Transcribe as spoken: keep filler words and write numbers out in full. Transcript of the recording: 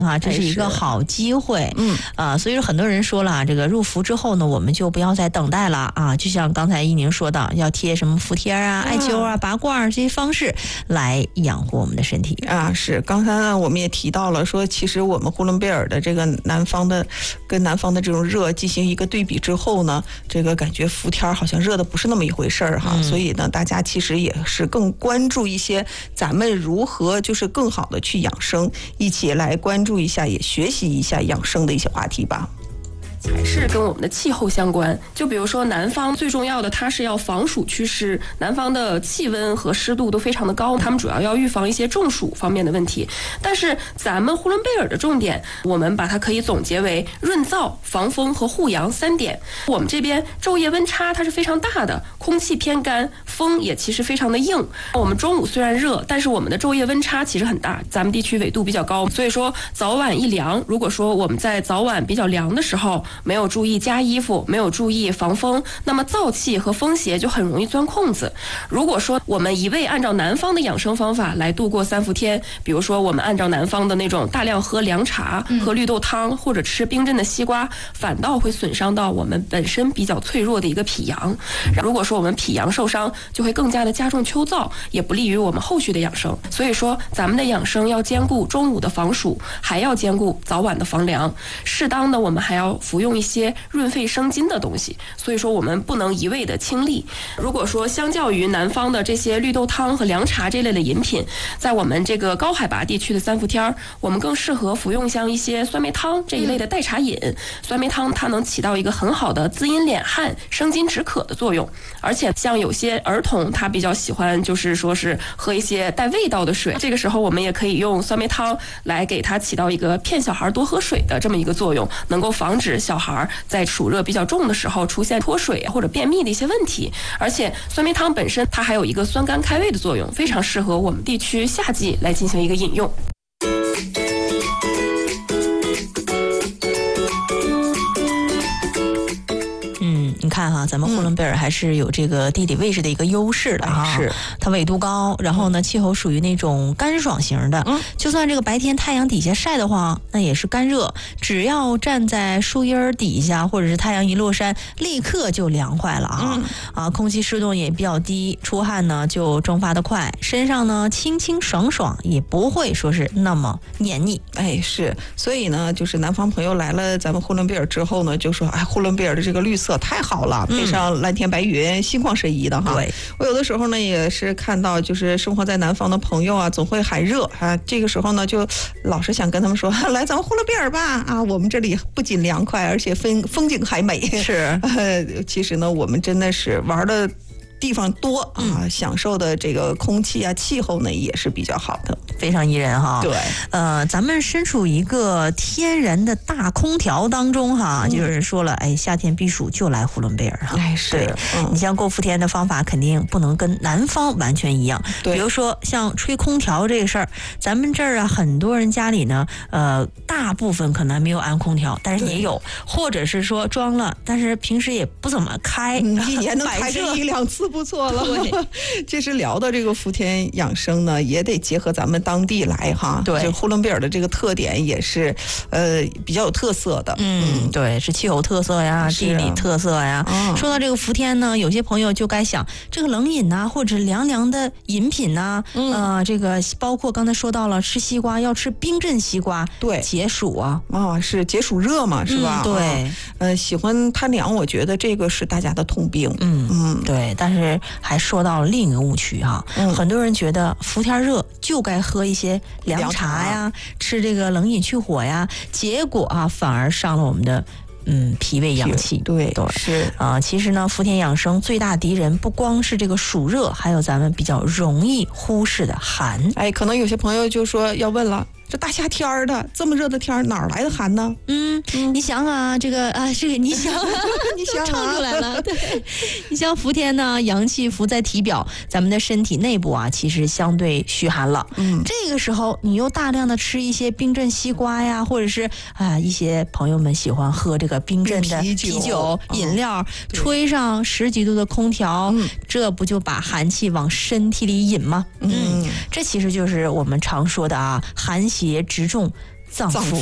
啊，这是一个好机会。嗯啊，所以说很多人说了，这个入伏之后呢，我们就不要再等待了啊，就像刚才一宁说的，要贴什么伏贴啊、艾灸啊、拔罐这些方式来养护我们的身体啊。是，刚才呢我们也提到了，说其实我们呼伦贝尔的这个南方的跟南方的这种热进行一个对比之后呢，这个感觉伏天好像热的不是那么一回事儿哈、嗯。所以呢，大家其实也是更关注一些咱们如何就是更好的去养生，一起来关注一下，也学习一下养生的一些话题吧。 还是跟我们的气候相关，就比如说南方最重要的，它是要防暑祛湿，南方的气温和湿度都非常的高，他们主要要预防一些中暑方面的问题。但是咱们呼伦贝尔的重点，我们把它可以总结为润燥、防风和护阳三点。我们这边昼夜温差它是非常大的，空气偏干，风也其实非常的硬。我们中午虽然热，但是我们的昼夜温差其实很大，咱们地区纬度比较高，所以说早晚一凉，如果说我们在早晚比较凉的时候没有注意加衣服，没有注意防风，那么燥气和风邪就很容易钻空子。如果说我们一味按照南方的养生方法来度过三伏天，比如说我们按照南方的那种大量喝凉茶、喝绿豆汤或者吃冰镇的西瓜，反倒会损伤到我们本身比较脆弱的一个脾阳。如果说我们脾阳受伤，就会更加的加重秋燥，也不利于我们后续的养生。所以说咱们的养生要兼顾中午的防暑，还要兼顾早晚的防凉，适当的我们还要服用一些润肺生津的东西，所以说我们不能一味的清利。如果说相较于南方的这些绿豆汤和凉茶这类的饮品，在我们这个高海拔地区的三伏天，我们更适合服用像一些酸梅汤这一类的代茶饮。酸梅汤它能起到一个很好的滋阴敛汗、生津止渴的作用，而且像有些儿童他比较喜欢就是说是喝一些带味道的水，这个时候我们也可以用酸梅汤来给它起到一个骗小孩多喝水的这么一个作用，能够防止小孩在暑热比较重的时候出现脱水或者便秘的一些问题。而且酸梅汤本身它还有一个酸甘开胃的作用，非常适合我们地区夏季来进行一个饮用。 你看哈，咱们呼伦贝尔还是有这个地理位置的一个优势的哈、嗯，是它纬度高，然后呢气候属于那种干爽型的，嗯，就算这个白天太阳底下晒得慌，那也是干热，只要站在树荫底下或者是太阳一落山，立刻就凉快了啊、嗯、啊，空气湿度也比较低，出汗呢就蒸发得快，身上呢清清爽爽，也不会说是那么黏腻。 哎，是，所以呢，就是南方朋友来了咱们呼伦贝尔之后呢，就说哎，呼伦贝尔的这个绿色太好。好了，配上蓝天白云，心旷神怡的哈。对，我有的时候呢也是看到，就是生活在南方的朋友啊，总会喊热啊。这个时候呢，就老是想跟他们说，来咱们呼伦贝尔吧啊，我们这里不仅凉快，而且风风景还美。是，呃，其实呢，我们真的是玩的地方多啊、嗯，享受的这个空气啊、气候呢也是比较好的， 非常宜人哈。 对， 呃，咱们身处一个天然的大空调当中哈，嗯、就是说了，哎，夏天避暑就来呼伦贝尔哈。 哎，是， 对、嗯，你像过伏天的方法肯定不能跟南方完全一样。对，比如说像吹空调这个事儿，咱们这儿啊，很多人家里呢，呃，大部分可能没有安空调，但是也有，或者是说装了，但是平时也不怎么开， 嗯、一年能开个一两次。不错了，这是聊到这个伏天养生呢，也得结合咱们当地来哈。对，就呼伦贝尔的这个特点也是，呃，比较有特色的。 嗯，对，是气候特色呀，地理特色呀。嗯、说到这个伏天呢，有些朋友就该想，这个冷饮呐、啊，或者凉凉的饮品呐、啊，嗯、呃，这个包括刚才说到了，吃西瓜要吃冰镇西瓜，对，解暑啊， 啊、哦，是解暑热嘛，是吧？ 嗯、对、 啊，呃，喜欢贪凉，我觉得这个是大家的通病。 嗯嗯，对，但是。还说到另一个误区哈、嗯，很多人觉得伏天热就该喝一些凉茶呀，吃这个冷饮去火呀，结果啊反而伤了我们的嗯脾胃阳气。 对对是啊、呃，其实呢，伏天养生最大敌人不光是这个暑热，还有咱们比较容易忽视的寒。 哎，可能有些朋友就说要问了。这大夏天的这么热的天哪儿来的寒呢？ 嗯，嗯你想啊，这个啊，这个你想，你想、啊、唱出来了。对，你像伏天呢，阳气伏在体表，咱们的身体内部啊，其实相对虚寒了。嗯，这个时候你又大量的吃一些冰镇西瓜呀，或者是啊一些朋友们喜欢喝这个冰镇的啤酒、啤酒饮料、哦，吹上十几度的空调、嗯，这不就把寒气往身体里引吗？嗯，嗯这其实就是我们常说的啊寒邪直中。 脏腑。